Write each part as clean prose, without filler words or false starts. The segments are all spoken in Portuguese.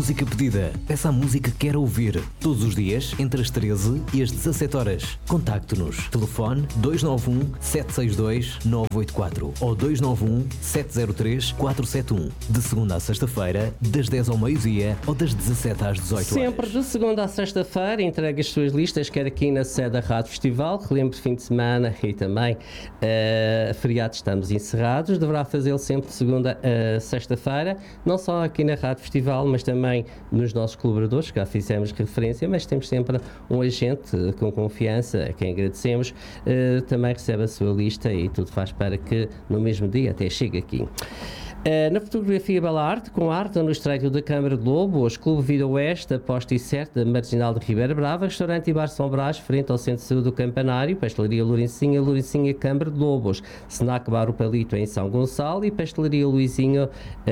música pedida. Peça a música que quer ouvir. Todos os dias, entre as 13 e as 17 horas. Contacte-nos. Telefone 291-762-984 ou 291-703-471. De segunda à sexta-feira, das 10 ao meio-dia ou das 17 às 18 horas. Sempre de segunda à sexta-feira, entregue as suas listas, quer aqui na sede da Rádio Festival, que lembro de fim de semana e também feriado estamos encerrados. Deverá fazê-lo sempre de segunda a sexta-feira, não só aqui na Rádio Festival, mas também nos nossos colaboradores, que já fizemos referência, mas temos sempre um agente com confiança, a quem agradecemos, também recebe a sua lista e tudo faz para que no mesmo dia até chegue aqui. Na fotografia Bela Arte, com arte no estreito da Câmara de Lobos, Clube Vida Oeste, aposta e certo da Marginal de Ribeira Brava, restaurante e bar São Brás, frente ao Centro de Saúde do Campanário, pastelaria Lourencinha, Lourencinha Câmara de Lobos, Snack Bar O Palito em São Gonçalo e pastelaria Luizinho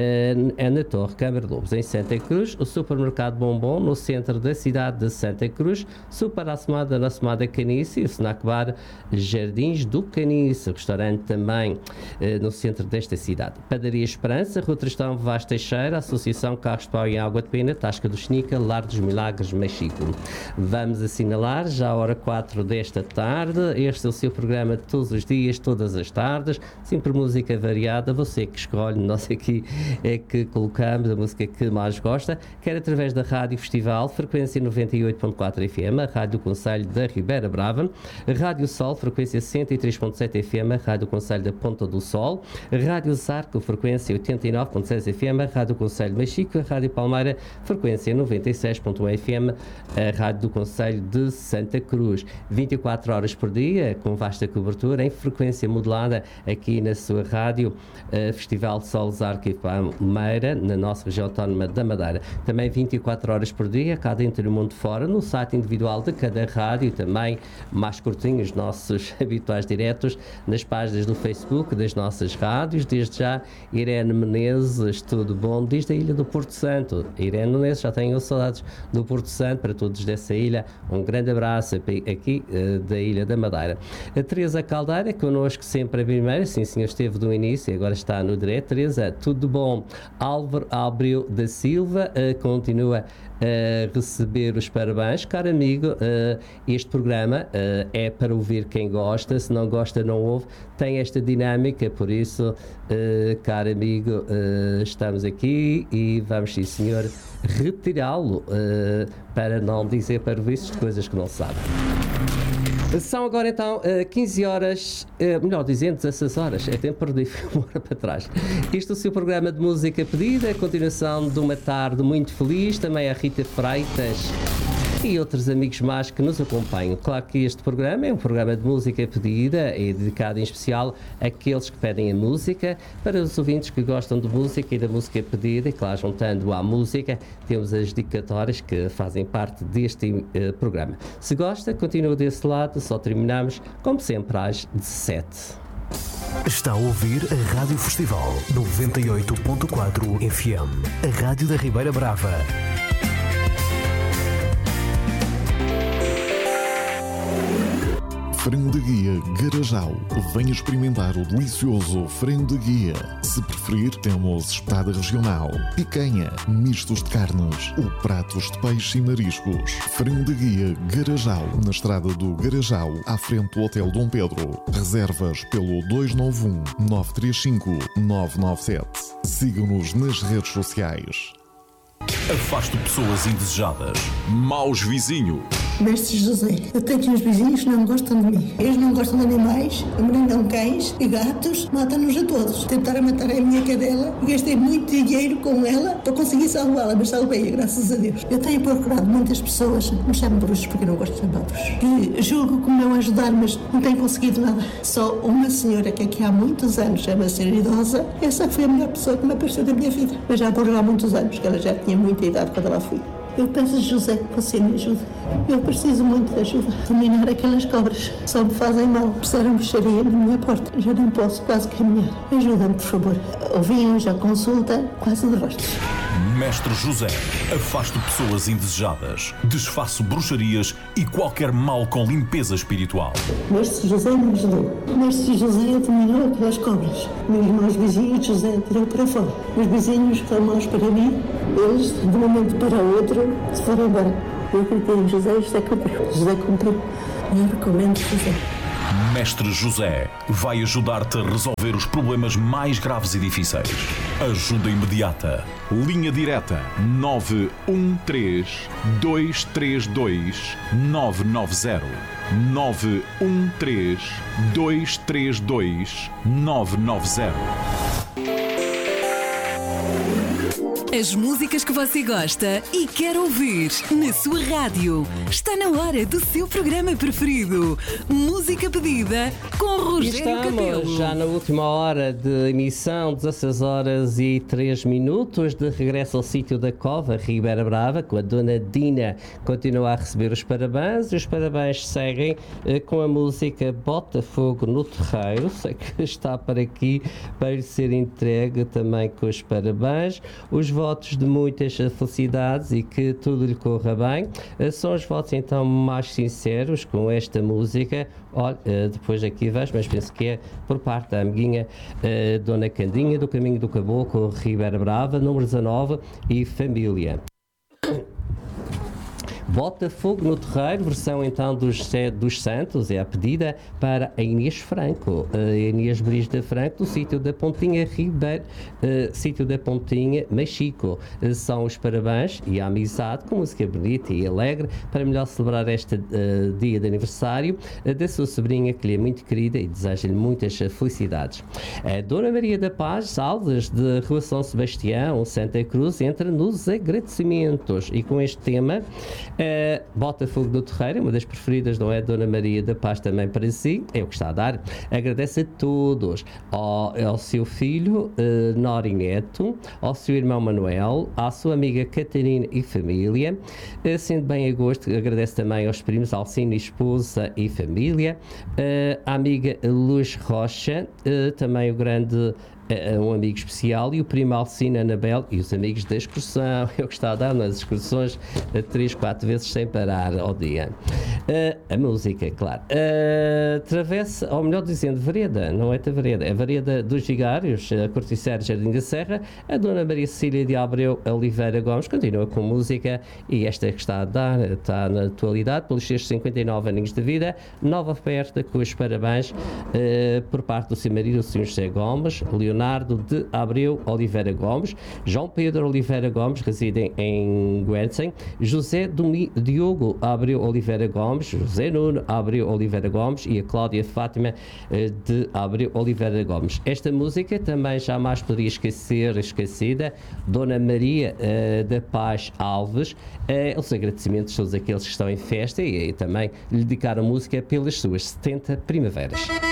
na Torre Câmara de Lobos. Em Santa Cruz, o supermercado Bombom, no centro da cidade de Santa Cruz, Super Assomada na Assomada Canice, o Snack Bar Jardins do Canice, restaurante também no centro desta cidade. Padaria Esperança, Rua Tristão Vaz Teixeira, Associação Carros de Pau em Água de Pena, Tasca do Xnica, Lar dos Milagres, Mexico. Vamos assinalar já a hora 4 desta tarde. Este é o seu programa de todos os dias, todas as tardes, sempre música variada, você que escolhe, nós aqui é que colocamos a música que mais gosta, quer através da Rádio Festival, frequência 98.4 FM, a Rádio Conselho da Ribeira Brava, Rádio Sol, frequência 103.7 FM, a Rádio Conselho da Ponta do Sol, Rádio Zarco, frequência 89.6 FM, a Rádio Conselho de Mexico, a Rádio Palmeira, frequência 96.1 FM, a Rádio do Conselho de Santa Cruz, 24 horas por dia, com vasta cobertura, em frequência modulada aqui na sua rádio, Festival de Sol Zarco e Palmeira, na nossa região autónoma da Madeira. Também 24 horas por dia, cá dentro do mundo fora, no site individual de cada rádio, também mais curtinhos, nossos habituais diretos, nas páginas do Facebook das nossas rádios. Desde já, Irene Menezes, tudo bom? Diz da Ilha do Porto Santo. Irene Menezes, já tenho saudades do Porto Santo, para todos dessa ilha. Um grande abraço aqui da Ilha da Madeira. A Teresa Caldeira, connosco sempre a primeira, sim senhor, esteve do início, agora está no direto. Teresa, tudo bom? Álvaro Abreu da Silva continua a receber os parabéns. Caro amigo, este programa é para ouvir quem gosta, se não gosta não ouve, tem esta dinâmica, por isso, caro amigo, estamos aqui e vamos, sim senhor, retirá-lo para não dizer parvoíces de coisas que não sabe. São agora então 15 horas, melhor dizendo 16 horas, é tempo perdido, uma hora para trás. Este é o seu programa de música pedida, a continuação de uma tarde muito feliz, também a Rita Freitas e outros amigos mais que nos acompanham. Claro que este programa é um programa de música pedida, é dedicado em especial àqueles que pedem a música, para os ouvintes que gostam de música e da música pedida, e claro, juntando à música, temos as dedicatórias que fazem parte deste programa. Se gosta, continua desse lado, só terminamos, como sempre, às 17. Está a ouvir a Rádio Festival 98.4 FM, a Rádio da Ribeira Brava. Frango de Guia Garajal. Venha experimentar o delicioso frango de guia. Se preferir, temos espetada regional, picanha, mistos de carnes ou pratos de peixe e mariscos. Frango de Guia Garajal, na estrada do Garajal, à frente do Hotel Dom Pedro. Reservas pelo 291-935-997. Siga-nos nas redes sociais. Afaste pessoas indesejadas. Maus vizinhos. Mestre José, eu tenho uns vizinhos que não gostam de mim. Eles não gostam de animais, amarindam cães e gatos, matam-nos a todos. Tentaram matar a minha cadela e gastei muito dinheiro com ela para conseguir salvá-la, mas salvei-a, graças a Deus. Eu tenho procurado muitas pessoas, me chamam bruxos porque eu não gosto de chamar bruxos, que julgo que me vão ajudar, mas não tenho conseguido nada. Só uma senhora que aqui há muitos anos é uma senhora idosa, essa foi a melhor pessoa que me apareceu da minha vida. Mas já morreu há muitos anos, que ela já tinha muita idade quando ela fui. Eu peço, José, que você me ajude. Eu preciso muito de ajuda. Dominar aquelas cobras. Só me fazem mal. Puseram bruxaria na minha porta. Já não posso quase caminhar. Ajuda-me, por favor. Ouvimos a consulta quase de rostos. Mestre José, afasto pessoas indesejadas, desfaço bruxarias e qualquer mal com limpeza espiritual. Mestre José me ajudou. Mestre José eliminou aquelas cobras. Meus irmãos vizinhos, José tirou para fora. Os vizinhos que são maus para mim, eles, de um momento para o outro, se foram embora. Eu acreditei em José, José cumpriu. José cumpriu. E eu recomendo José. Mestre José vai ajudar-te a resolver os problemas mais graves e difíceis. Ajuda imediata. Linha direta 913-232-990. 913-232-990. As músicas que você gosta e quer ouvir na sua rádio. Está na hora do seu programa preferido. Música pedida com Rogério Capelo. Estamos já na última hora de emissão, 16 horas e 3 minutos, de regresso ao sítio da Cova, Ribeira Brava, com a Dona Dina. Continua a receber os parabéns e os parabéns seguem com a música Bota Fogo no Terreiro. Sei que está para aqui para lhe ser entregue também com os parabéns. Os votos de muitas felicidades e que tudo lhe corra bem. São os votos então mais sinceros com esta música. Olha, depois aqui vejo, mas penso que é por parte da amiguinha Dona Candinha, do Caminho do Caboclo, Ribeira Brava, número 19 e família. Bota Fogo no Terreiro, versão então dos Santos, é a pedida para a Inês Franco, a Inês Brista Franco, do sítio da Pontinha Ribeiro, sítio da Pontinha Machico. São os parabéns e a amizade com música bonita e alegre para melhor celebrar este dia de aniversário da sua sobrinha, que lhe é muito querida, e deseja-lhe muitas felicidades. A Dona Maria da Paz Alves, de Rua São Sebastião, Santa Cruz, entra nos agradecimentos e com este tema Bota Fogo no Terreiro, uma das preferidas, não é? Dona Maria da Paz também para si, é o que está a dar. Agradece a todos, ao seu filho Nori Neto, ao seu irmão Manuel, à sua amiga Catarina e família, sendo bem a gosto, agradece também aos primos Alcine, esposa e família, à amiga Luz Rocha, também o grande um amigo especial, e o primo Alcina Anabel e os amigos da excursão. Eu que está a dar nas excursões 3, 4 vezes sem parar ao dia. A música, claro. Travessa, ou melhor dizendo, vereda, não é a vereda, é a vereda dos Vigários, a Corticeira Jardim da Serra. A Dona Maria Cecília de Abreu Oliveira Gomes continua com música, e esta que está a dar, está na atualidade, pelos seus 59 aninhos de vida, nova oferta com os parabéns por parte do seu marido, o Sr. José Gomes, Leonardo de Abreu Oliveira Gomes, João Pedro Oliveira Gomes, residem em Guernsey, José Diogo Abreu Oliveira Gomes, José Nuno Abreu Oliveira Gomes e a Cláudia Fátima de Abreu Oliveira Gomes. Esta música também jamais poderia ser esquecida. Dona Maria da Paz Alves, os agradecimentos a todos aqueles que estão em festa, e também lhe dedicaram música pelas suas 70 primaveras.